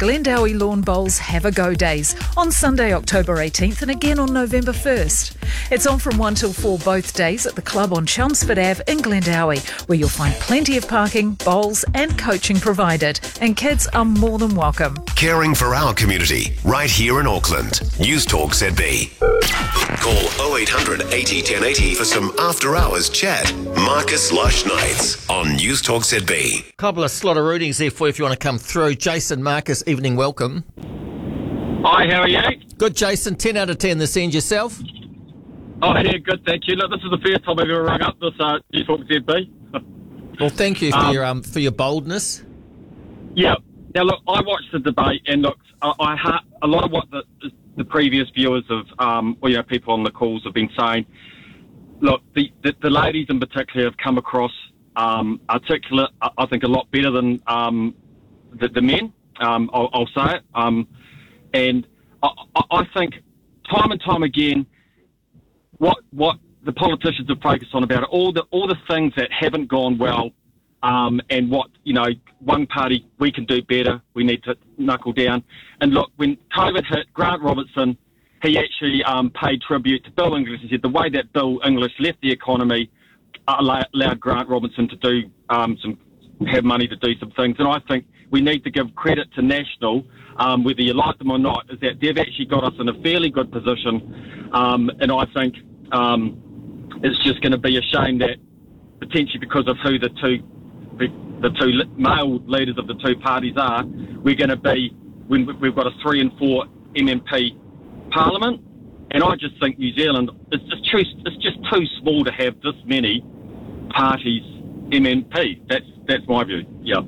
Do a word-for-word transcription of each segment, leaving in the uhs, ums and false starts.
Glendowie Lawn Bowls Have a Go Days on Sunday, October eighteenth and again on November first. It's on from one till four both days at the club on Chelmsford Avenue in Glendowie, where you'll find plenty of parking, bowls and coaching provided, and kids are more than welcome. Caring for our community, right here in Auckland. News Talk Z B. Call oh eight hundred eighty ten eighty for some after-hours chat. Marcus Lush Nights on News Talk Z B. Couple of slot of rootings there for you if you want to come through. Jason, Marcus, evening, welcome. Hi, how are you? Good, Jason. ten out of ten this end. Yourself? Oh, yeah, good, thank you. Look, this is the first time I've ever rung up this uh, News Talk Z B. Well, thank you for um, your um for your boldness. Yeah. Now, look, I watched the debate, and look, I, I ha- a lot of what the, the previous viewers of, um, or, you know, people on the calls have been saying. Look, the, the, the ladies in particular have come across um, articulate, I think, a lot better than um, the, the men. Um, I'll, I'll say it. Um, and I, I think time and time again, what what the politicians have focused on about it, all the all the things that haven't gone well, um, and what, you know, one party, we can do better, we need to knuckle down. And look, when COVID hit, Grant Robertson, he actually um, paid tribute to Bill English. He said the way that Bill English left the economy allowed Grant Robertson to do um, some, have money to do some things. And I think we need to give credit to National, um, whether you like them or not, is that they've actually got us in a fairly good position. Um, and I think um, it's just going to be a shame that potentially because of who the two the, the two male leaders of the two parties are, we're going to be, when we've got a three and four M M P Parliament, and I just think New Zealand is just too, it's just too small to have this many parties M M P. That's that's my view. Yeah.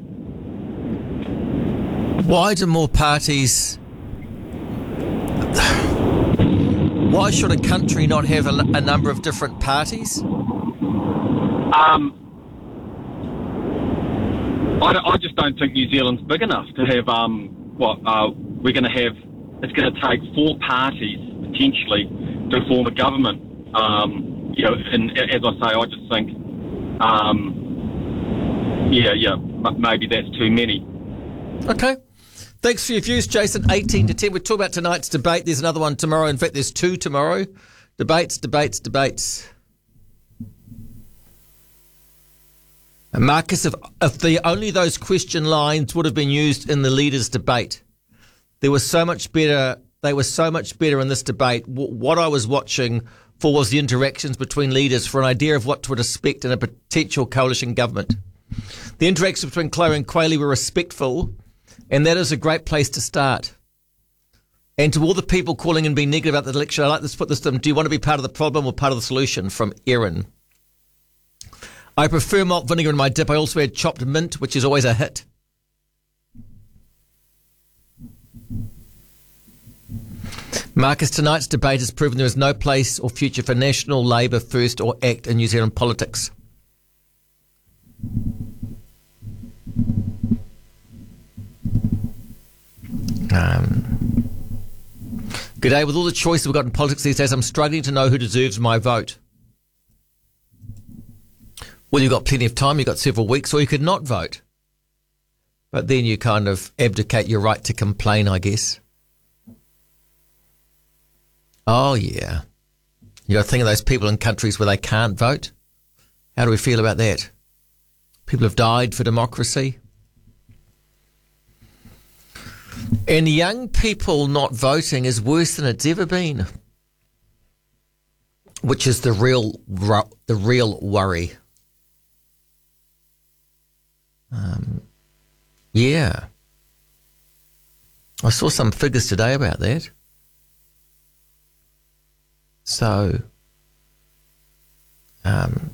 Why do more parties? Why should a country not have a, a number of different parties? Um, I, I just don't think New Zealand's big enough to have. Um, what uh, we're going to have. It's going to take four parties potentially to form a government. Um, you know, and as I say, I just think, um, yeah, yeah, maybe that's too many. Okay. Thanks for your views, Jason. eighteen to ten. We'll talk about tonight's debate. There's another one tomorrow. In fact, there's two tomorrow. Debates, debates, debates. And Marcus, if, if the only those question lines would have been used in the leaders' debate, there was so much better. They were so much better in this debate. W- what I was watching for was the interactions between leaders for an idea of what to expect in a potential coalition government. The interactions between Chloe and Quayle were respectful, and that is a great place to start. And to all the people calling and being negative about the election, I'd like to put this to them. Do you want to be part of the problem or part of the solution? From Erin. I prefer malt vinegar in my dip. I also add chopped mint, which is always a hit. Marcus, tonight's debate has proven there is no place or future for National, Labour, First or ACT in New Zealand politics. Um, good day. With all the choices we've got in politics these days, I'm struggling to know who deserves my vote. Well, you've got plenty of time. You've got several weeks, or you could not vote. But then you kind of abdicate your right to complain, I guess. Oh, yeah. You got to think of those people in countries where they can't vote. How do we feel about that? People have died for democracy. And young people not voting is worse than it's ever been, which is the real the real worry. Um, yeah. I saw some figures today about that. So, um,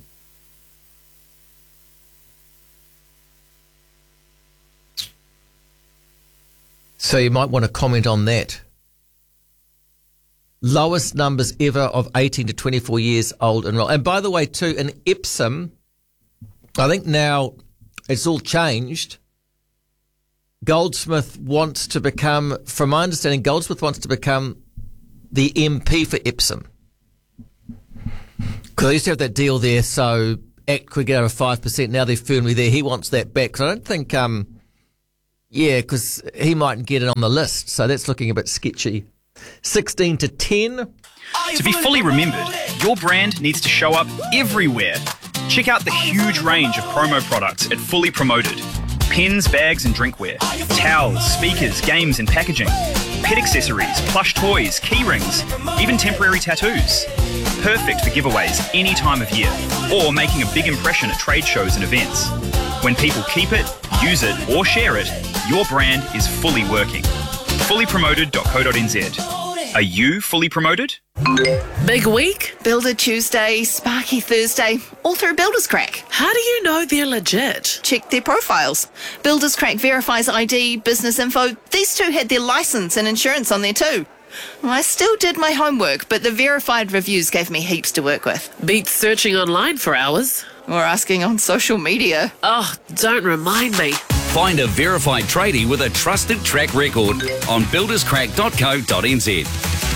so you might want to comment on that. Lowest numbers ever of eighteen to twenty-four years old enrolled. And by the way, too, in Epsom, I think now it's all changed. Goldsmith wants to become, from my understanding, Goldsmith wants to become the M P for Epsom. Because they used to have that deal there, so ACT could get over five percent. Now they're firmly there. He wants that back. So I don't think, um, Yeah, because he mightn't get it on the list, so that's looking a bit sketchy. sixteen to ten. To be fully remembered, your brand needs to show up everywhere. Check out the huge range of promo products at Fully Promoted. Pens, bags and drinkware, towels, speakers, games and packaging, pet accessories, plush toys, key rings, even temporary tattoos. Perfect for giveaways any time of year, or making a big impression at trade shows and events. When people keep it, use it or share it, your brand is fully working. fully promoted dot co dot n z. Are you fully promoted? Big week? Builder Tuesday, Sparky Thursday, all through Builders Crack. How do you know they're legit? Check their profiles. Builders Crack verifies I D, business info. These two had their licence and insurance on there too. I still did my homework, but the verified reviews gave me heaps to work with. Beats searching online for hours. Or asking on social media. Oh, don't remind me. Find a verified tradie with a trusted track record on builders crack dot co dot n z.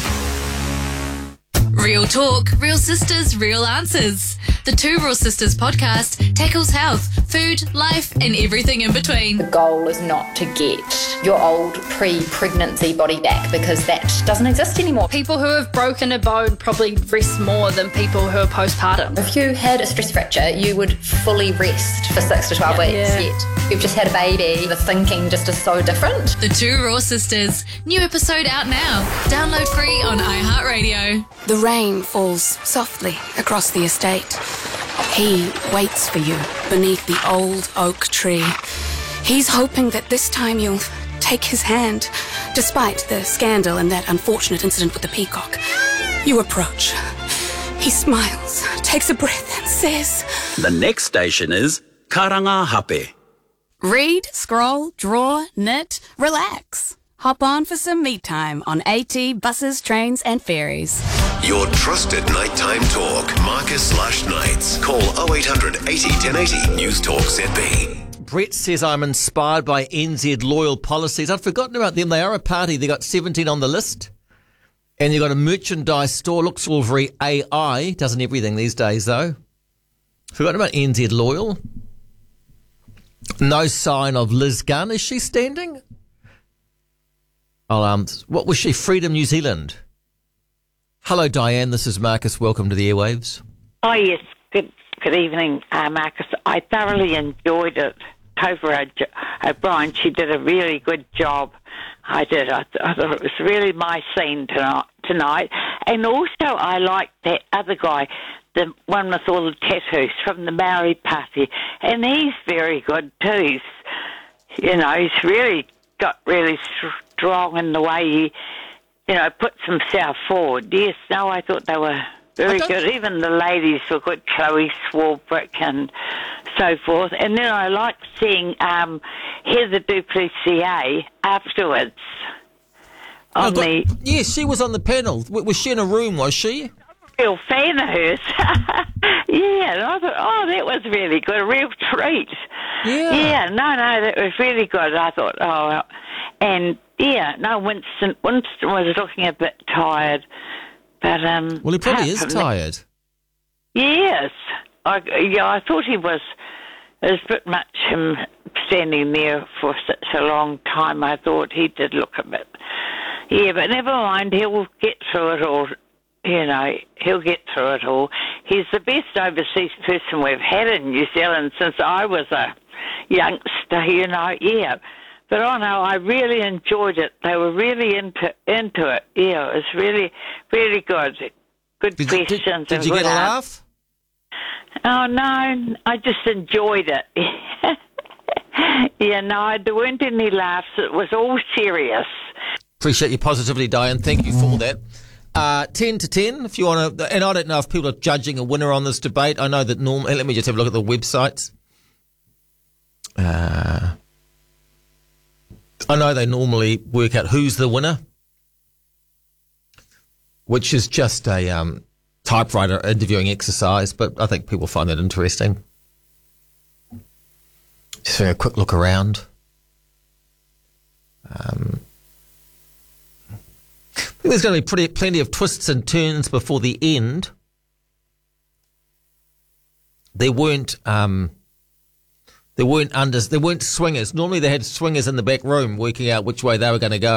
Real talk, real sisters, real answers. The Two Real Sisters podcast tackles health, food, life, and everything in between. The goal is not to get your old pre-pregnancy body back, because that doesn't exist anymore. People who have broken a bone probably rest more than people who are postpartum. If you had a stress fracture, you would fully rest for six to twelve yeah, weeks. Yeah. Yet you've just had a baby. The thinking just is so different. The Two Raw Sisters. New episode out now. Download free on iHeartRadio. The rain falls softly across the estate. He waits for you beneath the old oak tree. He's hoping that this time you'll take his hand, despite the scandal and that unfortunate incident with the peacock. You approach. He smiles, takes a breath and says, The next station is Karangahape. Read, scroll, draw, knit, relax. Hop on for some me time on AT, buses, trains and ferries. Your trusted nighttime talk. Marcus Lush Nights. Call oh eight hundred eighty ten eighty. News Talk Z B. Brett says, I'm inspired by N Z Loyal Policies. I'd forgotten about them. They are a party. They got seventeen on the list. And you've got a merchandise store. Looks all very A I. Doesn't everything these days, though. Forgotten about N Z Loyal. No sign of Liz Gunn. Is she standing? Oh, um, what was she? Freedom New Zealand. Hello, Diane. This is Marcus. Welcome to the airwaves. Oh, yes. Good good evening, uh, Marcus. I thoroughly enjoyed it. Tova O'Brien, she did a really good job. I did. I, th- I thought it was really my scene tonight, tonight. And also, I liked that other guy, the one with all the tattoos from the Maori party. And he's very good, too. He's, you know, he's really got really strong in the way he, you know, puts himself forward. Yes, no, I thought they were very good. Even the ladies were good, Chloe Swarbrick and so forth. And then I liked seeing um, Heather Duplessis afterwards on oh, the... Yes, she was on the panel. Was she in a room, was she? Real fan of hers. Yeah, and I thought, oh, that was really good, a real treat. Yeah. Yeah, no, no, that was really good. I thought, oh, well. And, yeah, no, Winston, Winston was looking a bit tired. But, um... Well, he probably is tired. The, yes. I, yeah, I thought he was... It was a bit much him standing there for such a long time. I thought he did look a bit... Yeah, but never mind, he'll get through it all. You know, he'll get through it all. He's the best overseas person we've had in New Zealand since I was a youngster, you know, yeah. But oh no, I really enjoyed it. They were really into into it. Yeah, it was really, really good. Good did, questions. Did, did you get a laugh? Oh no, I just enjoyed it. Yeah, no, there weren't any laughs. It was all serious. Appreciate your positivity, Diane. Thank you for that. Uh, ten to ten, if you want to, and I don't know if people are judging a winner on this debate. I know that normally, let me just have a look at the websites. Uh, I know they normally work out who's the winner, which is just a um, typewriter interviewing exercise, but I think people find that interesting. Just having a quick look around. Um, I think there's going to be pretty, plenty of twists and turns before the end. There weren't um, There weren't unders, there weren't swingers. Normally they had swingers in the back room working out which way they were going to go.